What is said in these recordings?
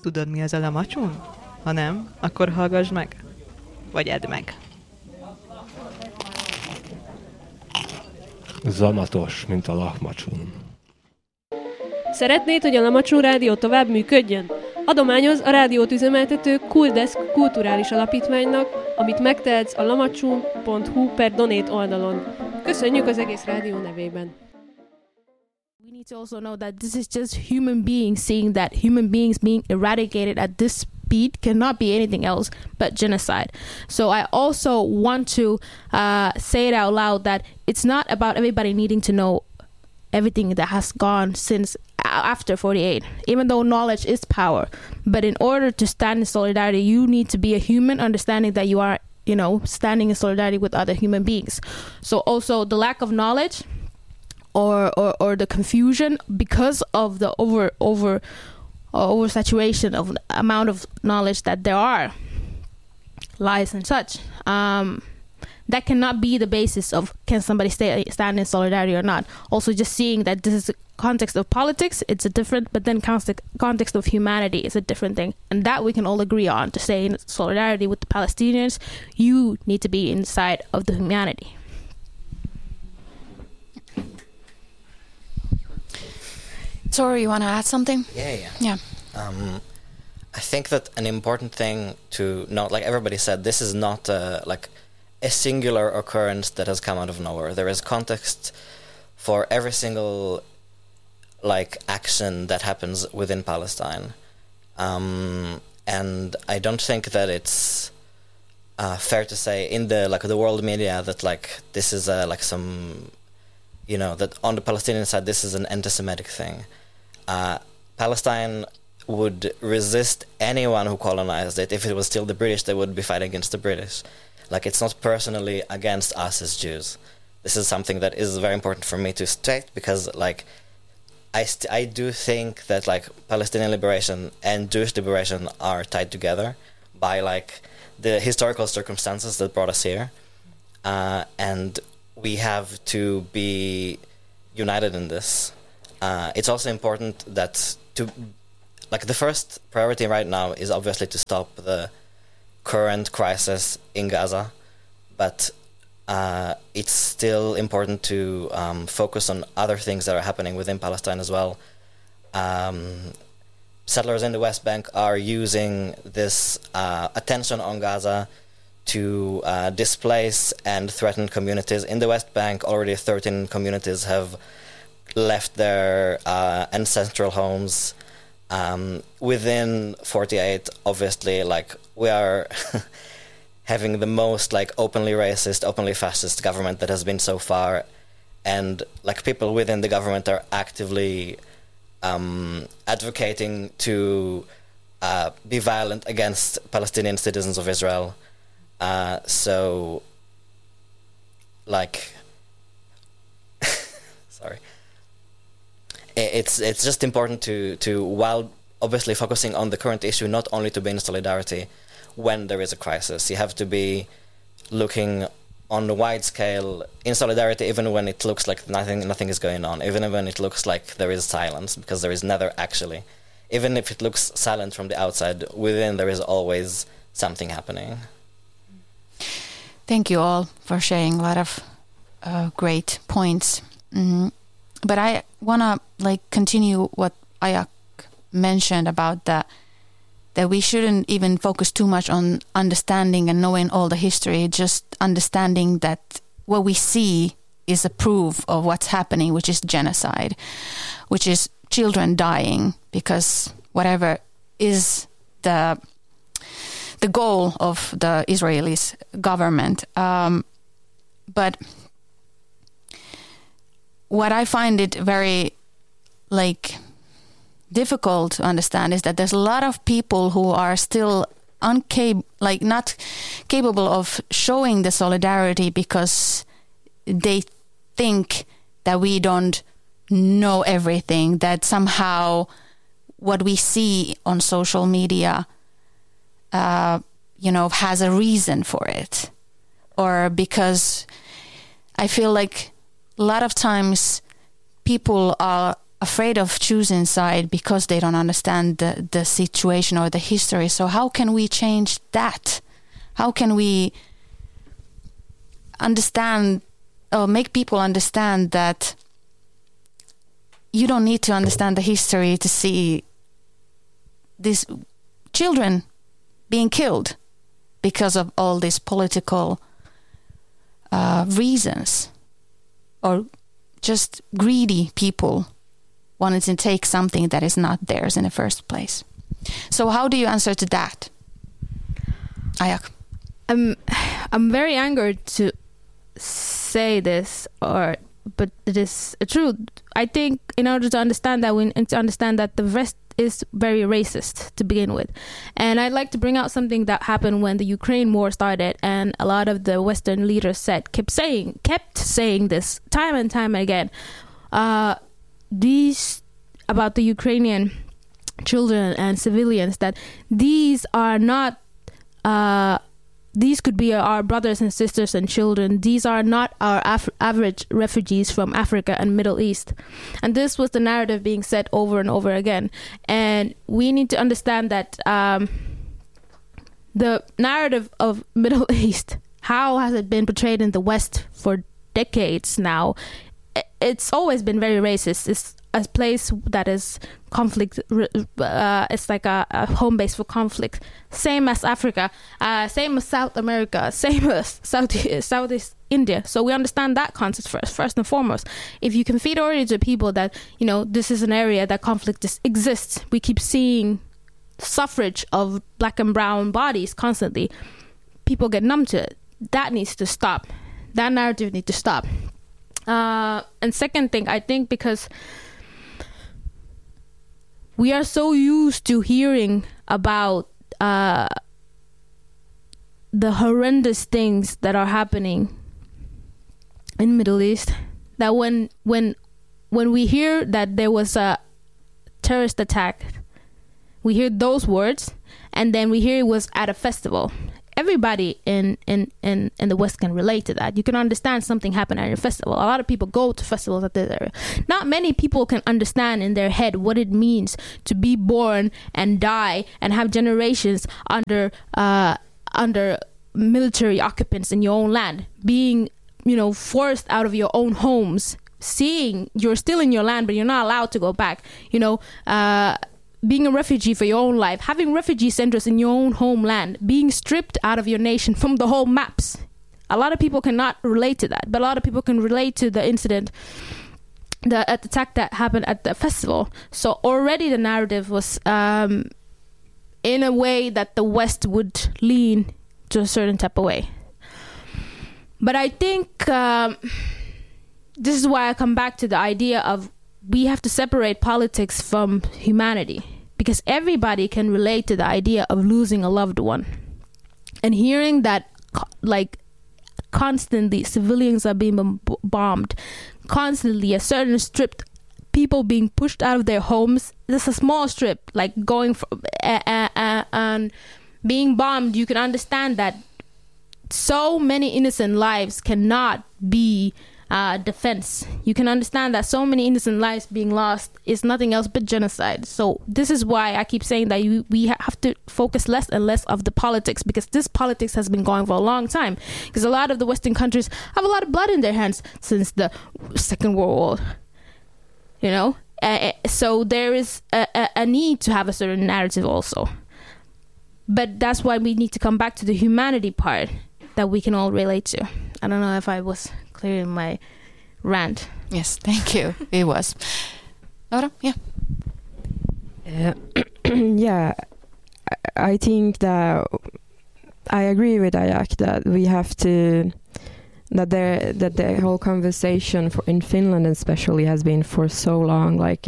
Tudod, mi az a lamacsun? Ha nem, akkor hallgass meg. Vagy edd meg. Zamatos, mint a lahmacsun. Szeretnéd, hogy a Lamacsun Rádió tovább működjön? Adományoz a rádiót üzemeltető Cooldesk kulturális alapítványnak, amit megtehetsz a lamacsun.hu/donate oldalon. Köszönjük az egész rádió nevében! We need to also know that this is just human beings seeing that human beings being eradicated at this speed cannot be anything else but genocide. So I also want to say it out loud that it's not about everybody needing to know everything that has gone since after 48, even though knowledge is power. But in order to stand in solidarity, you need to be a human, understanding that you are, standing in solidarity with other human beings. So also the lack of knowledge or the confusion because of the oversaturation of amount of knowledge that there are, lies and such, that cannot be the basis of can somebody stand in solidarity or not. Also just seeing that this is a context of politics, it's a different, but then context of humanity is a different thing. And that we can all agree on. To stay in solidarity with the Palestinians, you need to be inside of the humanity. Sorry, you want to add something? Yeah. I think that an important thing to note, like everybody said, this is not a singular occurrence that has come out of nowhere. There is context for every single action that happens within Palestine, and I don't think that it's fair to say in the world media that this is some, that on the Palestinian side this is an anti-Semitic thing. Palestine would resist anyone who colonized it. If it was still the British, they would be fighting against the British. It's not personally against us as Jews. This is something that is very important for me to state, because I do think that Palestinian liberation and Jewish liberation are tied together by the historical circumstances that brought us here, and we have to be united in this. It's also important that the first priority right now is obviously to stop the current crisis in Gaza, but it's still important to focus on other things that are happening within Palestine as well. Settlers in the West Bank are using this attention on Gaza to displace and threaten communities. In the West Bank, already 13 communities have left their ancestral homes. Within 48, obviously, we are having the most openly racist, openly fascist government that has been so far, and people within the government are actively advocating to be violent against Palestinian citizens of Israel. Sorry. It's just important to while obviously focusing on the current issue, not only to be in solidarity when there is a crisis. You have to be looking on the wide scale in solidarity, even when it looks like nothing is going on, even when it looks like there is silence, because there is never actually. Even if it looks silent from the outside, within there is always something happening. Thank you all for sharing a lot of great points. But I want to continue what Ayak mentioned about that we shouldn't even focus too much on understanding and knowing all the history, just understanding that what we see is a proof of what's happening, which is genocide, which is children dying because whatever is the goal of the Israeli government. But what I find it very difficult to understand is that there's a lot of people who are still not capable of showing the solidarity because they think that we don't know everything, that somehow what we see on social media has a reason for it, or because I feel like a lot of times people are afraid of choosing side because they don't understand the situation or the history. So how can we change that? How can we understand or make people understand that you don't need to understand the history to see these children being killed because of all these political reasons, or just greedy people wanting to take something that is not theirs in the first place. So how do you answer to that, Ayak? I'm very angered to say this, but it is true. I think in order to understand that, we need to understand that the West is very racist to begin with. And I'd like to bring out something that happened when the Ukraine war started, and a lot of the Western leaders kept saying this time and time again. These about the Ukrainian children and civilians, that these are not these could be our brothers and sisters and children. These are not our average refugees from Africa and Middle East. And this was the narrative being said over and over again. And we need to understand that the narrative of Middle East, how has it been portrayed in the West for decades now? It's always been very racist. It's a place that is conflict. It's like a home base for conflict. Same as Africa, same as South America, same as Southeast India. So we understand that concept first and foremost. If you can feed already to people that, you know, this is an area that conflict exists. We keep seeing suffrage of black and brown bodies constantly. People get numb to it. That needs to stop. That narrative needs to stop. And second thing, I think because we are so used to hearing about the horrendous things that are happening in Middle East, that when we hear that there was a terrorist attack, we hear those words, and then we hear it was at a festival. Everybody in the West can relate to that. You can understand something happened at a festival. A lot of people go to festivals at this area. Not many people can understand in their head what it means to be born and die and have generations under military occupants in your own land, being, you know, forced out of your own homes, seeing you're still in your land but you're not allowed to go back, you know, being a refugee for your own life, having refugee centers in your own homeland, being stripped out of your nation from the whole maps. A lot of people cannot relate to that, but a lot of people can relate to the incident, the attack that happened at the festival. So already the narrative was in a way that the West would lean to a certain type of way. But I think this is why I come back to the idea of we have to separate politics from humanity, because everybody can relate to the idea of losing a loved one. And hearing that, like, constantly civilians are being bombed, constantly a certain strip, people being pushed out of their homes. This is a small strip, like going from, and being bombed. You can understand that so many innocent lives cannot be defense. You can understand that so many innocent lives being lost is nothing else but genocide. So this is why I keep saying that we have to focus less and less of the politics, because this politics has been going for a long time, because a lot of the Western countries have a lot of blood in their hands since the Second World War, you know. So there is a need to have a certain narrative also, but that's why we need to come back to the humanity part that we can all relate to. I don't know if I was clear in my rant. Yes, thank you. It was. Laura, yeah. Yeah, I think that I agree with Ayak that we have to, that the whole conversation in Finland especially has been for so long, like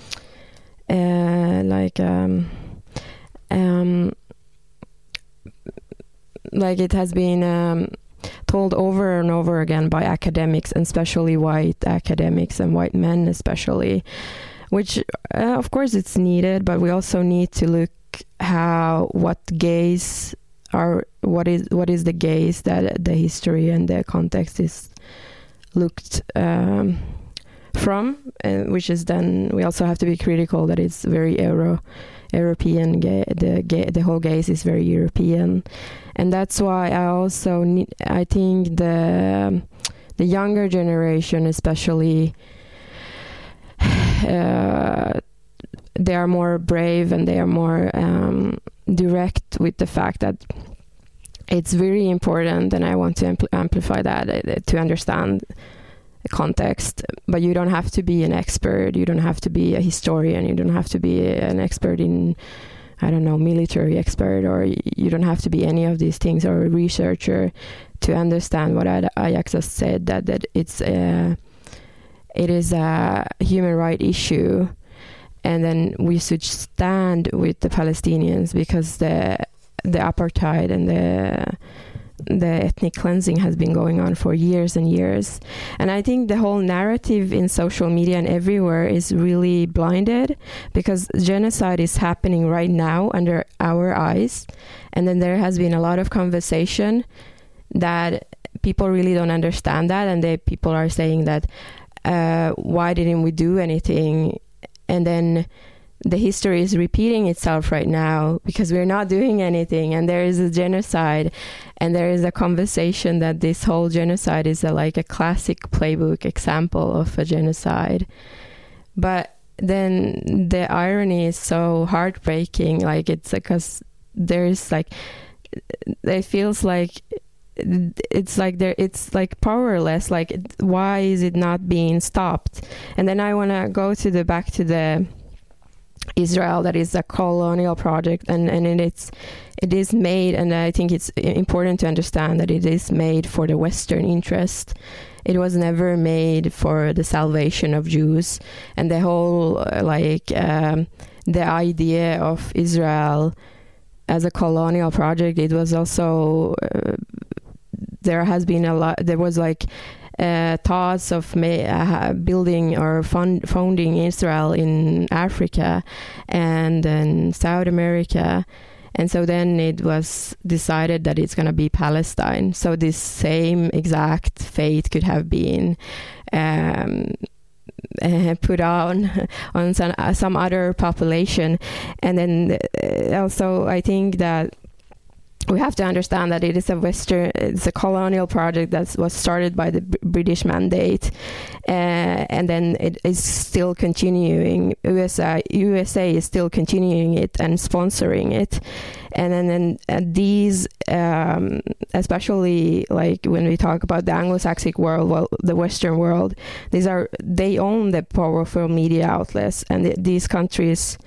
it has been told over and over again by academics, and especially white academics and white men especially, which of course it's needed, but we also need to look what is the gaze that the history and the context is looked from, which is then we also have to be critical that it's very European. The whole gaze is very European, and that's why I think the younger generation, especially, they are more brave and they are more direct with the fact that it's very important, and I want to amplify that, to understand the context. But you don't have to be an expert, you don't have to be a historian, you don't have to be an expert in, I don't know, military expert, or you don't have to be any of these things, or a researcher, to understand what Ayak just said, that it is a human right issue, and then we should stand with the Palestinians, because the apartheid and the ethnic cleansing has been going on for years and years. And I think the whole narrative in social media and everywhere is really blinded, because genocide is happening right now under our eyes. And then there has been a lot of conversation that people really don't understand that, and people are saying that why didn't we do anything? And then the history is repeating itself right now, because we're not doing anything, and there is a genocide, and there is a conversation that this whole genocide is like a classic playbook example of a genocide. But then the irony is so heartbreaking, like it's because there's like, it feels like it's like powerless, like why is it not being stopped? And then I want to go back to the Israel, that is a colonial project, and it is made, and I think it's important to understand that it is made for the Western interest. It was never made for the salvation of Jews, and the whole the idea of Israel as a colonial project, it was also there was thoughts of building or founding Israel in Africa and in South America. And so then it was decided that it's going to be Palestine. So this same exact fate could have been put on some other population. And then also I think that we have to understand that it's a colonial project that was started by the British mandate, and then it is still continuing. USA is still continuing it and sponsoring it, and then these, especially like when we talk about the Anglo-Saxon world, well, the Western world, they own the powerful media outlets, and these countries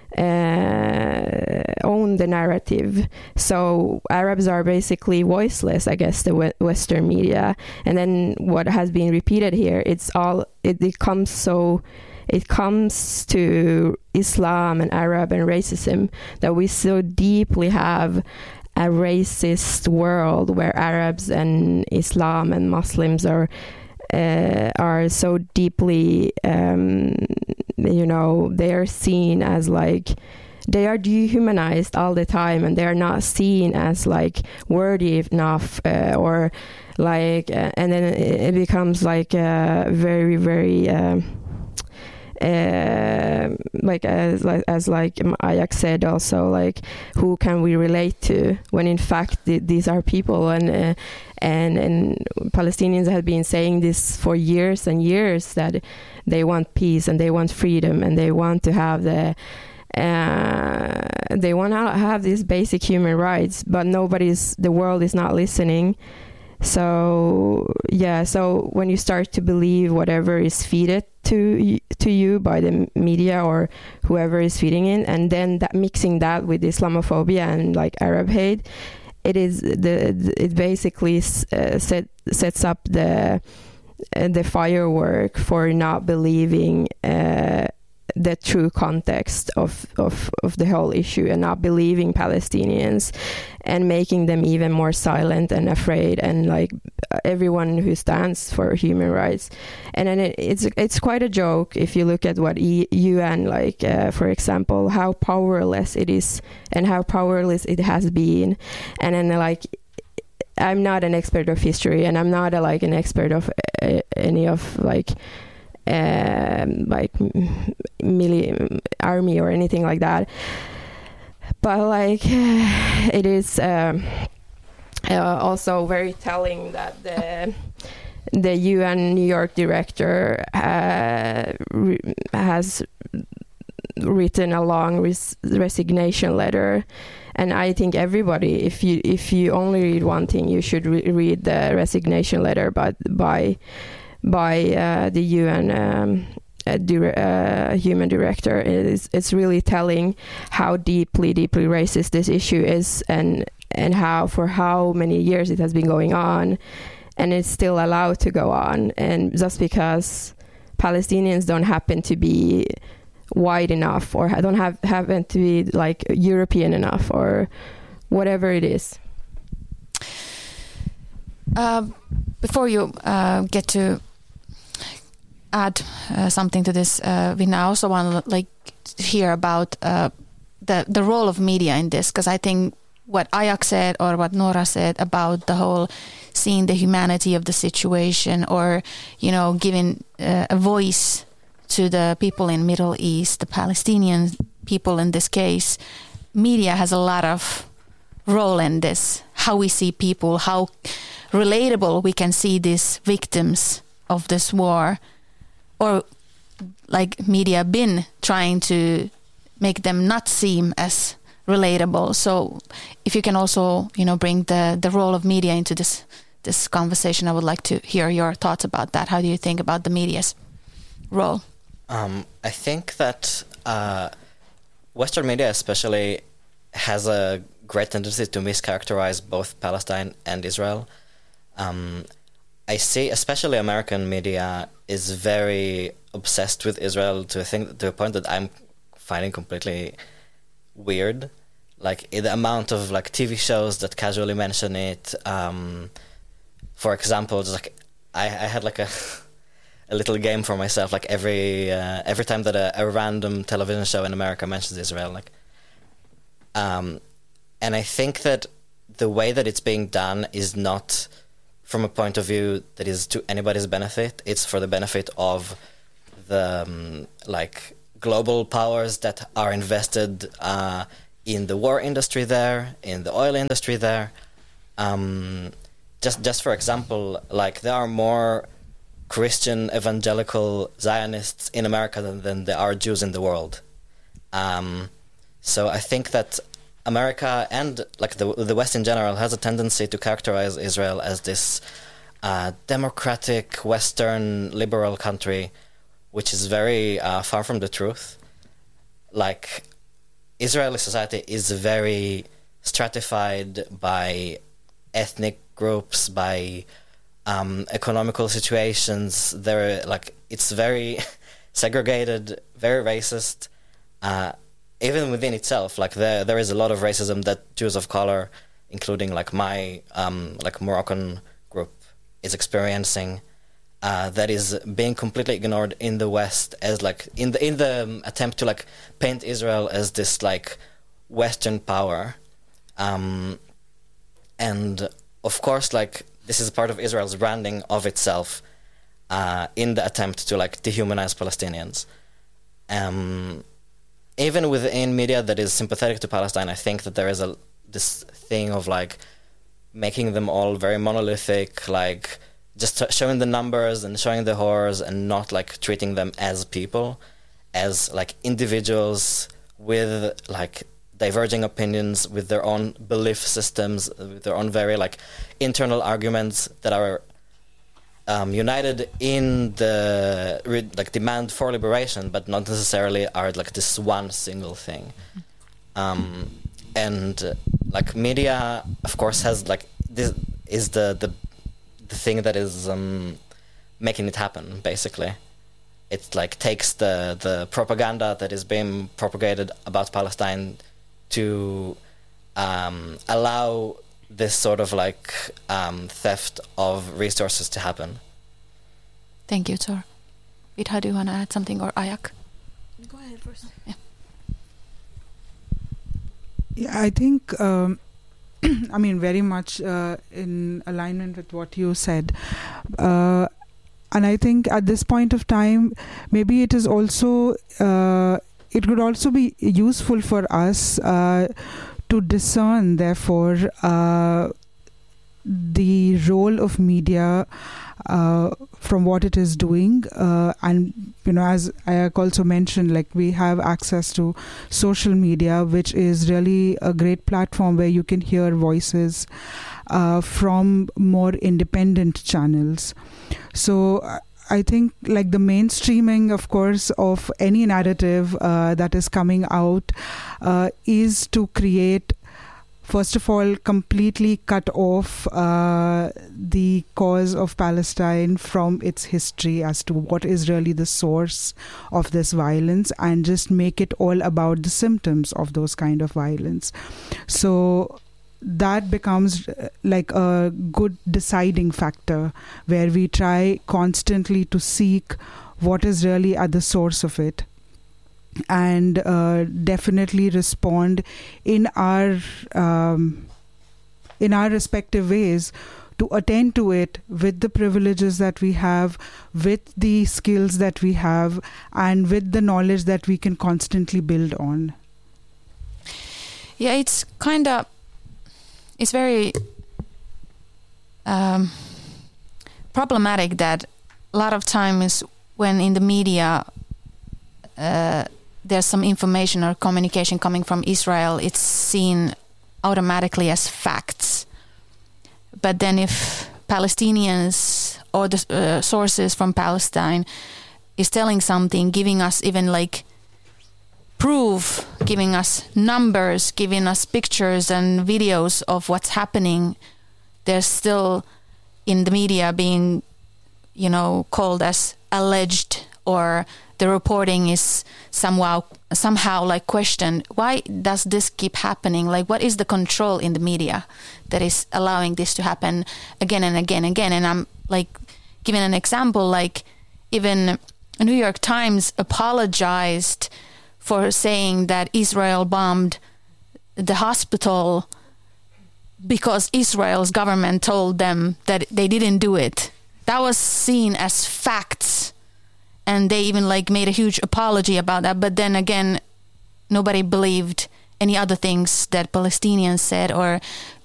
own the narrative. So Arabs are basically voiceless against the Western media. And then what has been repeated here, it comes to Islam and Arab and racism, that we so deeply have a racist world where Arabs and Islam and Muslims are so deeply, they are seen as like, they are dehumanized all the time, and they are not seen as like worthy enough, or like, and then it becomes like very, very, as Ayak said also, like, who can we relate to, when in fact these are people, and Palestinians have been saying this for years and years, that they want peace and they want freedom and they want to have these basic human rights, but the world is not listening. So when you start to believe whatever is fed to you by the media or whoever is feeding it, and then mixing that with Islamophobia and like Arab hate, it basically sets up the firework for not believing the true context of the whole issue, and not believing Palestinians, and making them even more silent and afraid, and like everyone who stands for human rights. And then it's quite a joke if you look at what UN, for example, how powerless it is and how powerless it has been. And then I'm not an expert of history, and I'm not an expert of any of like army or anything like that. But like it is also very telling that the UN New York director has written a long resignation letter, and I think everybody, if you only read one thing, you should read the resignation letter by the UN human director. It's really telling how deeply racist this issue is, and how for how many years it has been going on, and it's still allowed to go on. And just because Palestinians don't happen to be white enough, or don't happen to be like European enough, or whatever it is. Before you get to add something to this, Vinna, I also want to hear about the role of media in this, because I think what Ayak said or what Nora said about the whole seeing the humanity of the situation, or giving a voice to the people in Middle East, the Palestinian people in this case, media has a lot of role in this. How we see people, how relatable we can see these victims of this war, or like media been trying to make them not seem as relatable. So if you can also, bring the role of media into this conversation, I would like to hear your thoughts about that. How do you think about the media's role? I think that Western media especially has a great tendency to mischaracterize both Palestine and Israel. I see, especially American media is very obsessed with Israel to a point that I'm finding completely weird. Like the amount of TV shows that casually mention it. For example, just I had a little game for myself. Every time that a random television show in America mentions Israel, and I think that the way that it's being done is not from a point of view that is to anybody's benefit. It's for the benefit of the global powers that are invested in the war industry there, in the oil industry there. Just for example, there are more Christian evangelical Zionists in America than there are Jews in the world. So I think that America and the West in general has a tendency to characterize Israel as this democratic, Western, liberal country, which is very far from the truth. Israeli society is very stratified by ethnic groups, by economical situations. It's very segregated, very racist. Even within itself, there is a lot of racism that Jews of color, including my Moroccan group, is experiencing. That is being completely ignored in the West as in the attempt to paint Israel as this Western power, and of course this is part of Israel's branding of itself in the attempt to dehumanize Palestinians. Even within media that is sympathetic to Palestine, I think that there is this thing of making them all very monolithic, just showing the numbers and showing the horrors, and not treating them as people, as individuals with diverging opinions, with their own belief systems, with their own very internal arguments that are united in the demand for liberation, but not necessarily are this one single thing. And media, of course, has this is the thing that is making it happen. Basically, it takes the propaganda that is being propagated about Palestine to allow this sort of theft of resources to happen. Thank you, Tor. Vidha, do you want to add something, or Ayak? Go ahead first. Yeah, I think, very much in alignment with what you said. and I think at this point of time, maybe it is also it could also be useful for us to discern, therefore, the role of media from what it is doing, and as Ayak also mentioned, like we have access to social media, which is really a great platform where you can hear voices from more independent channels. So I think like the mainstreaming, of course, of any narrative that is coming out is to create, first of all, completely cut off the cause of Palestine from its history as to what is really the source of this violence, and just make it all about the symptoms of those kind of violence. So that becomes like a good deciding factor, where we try constantly to seek what is really at the source of it, and definitely respond in our respective ways to attend to it with the privileges that we have, with the skills that we have, and with the knowledge that we can constantly build on. Yeah, it's very problematic that a lot of times when in the media there's some information or communication coming from Israel, it's seen automatically as facts. But then if Palestinians or the sources from Palestine is telling something, giving us even like proof, giving us numbers, giving us pictures and videos of what's happening, they're still in the media being, called as alleged, or the reporting is somehow like questioned. Why does this keep happening? Like, what is the control in the media that is allowing this to happen again and again and again? And I'm like giving an example, like even New York Times apologized for saying that Israel bombed the hospital because Israel's government told them that they didn't do it. That was seen as facts. And they even like made a huge apology about that. But then again, nobody believed any other things that Palestinians said, or